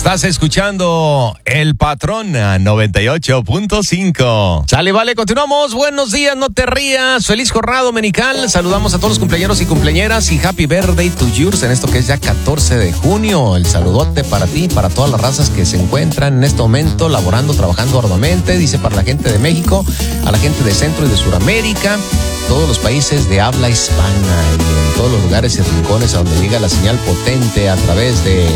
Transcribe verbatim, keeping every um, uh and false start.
Estás escuchando El Patrón a noventa y ocho punto cinco. Sale, vale, continuamos. Buenos días, no te rías. Feliz jornada dominical. Saludamos a todos los cumpleañeros y cumpleañeras y happy birthday to yours en esto que es ya catorce de junio. El saludote para ti, para todas las razas que se encuentran en este momento laborando, trabajando arduamente. Dice para la gente de México, a la gente de Centro y de Sudamérica, todos los países de habla hispana y en todos los lugares y rincones a donde llega la señal potente a través de